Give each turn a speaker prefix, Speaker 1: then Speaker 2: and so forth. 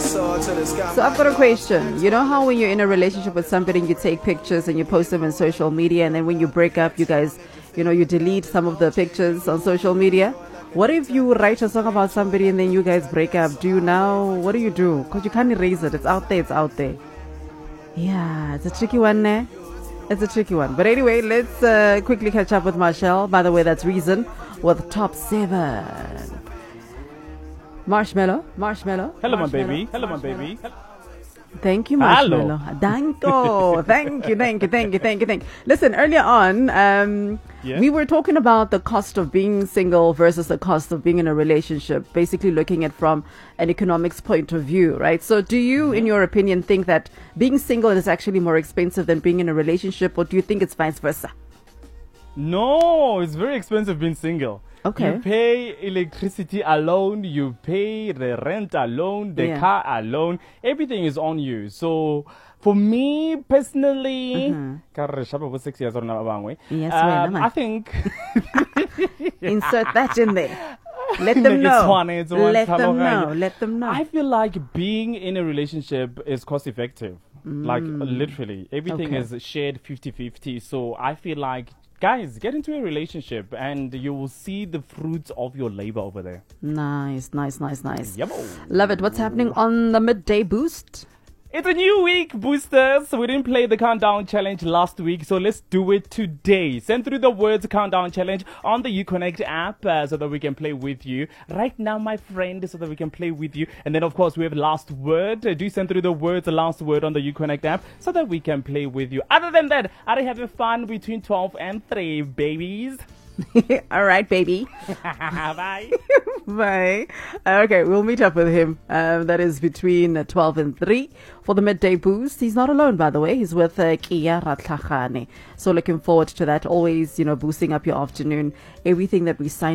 Speaker 1: So I've got a question. You know how when you're in a relationship with somebody, you take pictures and you post them on social media, and then when you break up, you guys, you delete some of the pictures on social media? What if you write a song about somebody and then you guys break up? What do you do? Because you can't erase it. It's out there. Yeah, it's a tricky one, eh? It's a tricky one. But anyway, let's quickly catch up with Marshall. By the way, that's Reason with Top 7. Marshmallow.
Speaker 2: Hello, my baby.
Speaker 1: Thank you, Marshmallow. Thank you. Listen, earlier on, we were talking about the cost of being single versus the cost of being in a relationship, basically looking at from an economics point of view, right? So do you, in your opinion, think that being single is actually more expensive than being in a relationship, or do you think it's vice versa?
Speaker 2: No, it's very expensive being single.
Speaker 1: Okay.
Speaker 2: You pay electricity alone, you pay the rent alone, the car alone, everything is on you. So for me personally,
Speaker 1: Yes,
Speaker 2: I think
Speaker 1: insert that in there. Let them know. Let them know.
Speaker 2: I feel like being in a relationship is cost effective. Like literally, everything is shared 50-50. So I feel like, guys, get into a relationship and you will see the fruits of your labor over there.
Speaker 1: Nice.
Speaker 2: Yep.
Speaker 1: Love it. What's happening on the midday boost?
Speaker 2: It's a new week, boosters. We didn't play the countdown challenge last week, so let's do it today. Send through the words countdown challenge on the UConnect app so that we can play with you right now, my friend, so that we can play with you. And then, of course, we have last word. Do send through the words last word on the UConnect app so that we can play with you. Other than that, are you having fun between 12 and 3, babies?
Speaker 1: All right, baby.
Speaker 2: Bye.
Speaker 1: Bye. Okay, we'll meet up with him. That is between 12 and 3 for the midday boost. He's not alone, by the way. He's with Kia Ratlagane. So looking forward to that. Always, boosting up your afternoon. Everything that we sign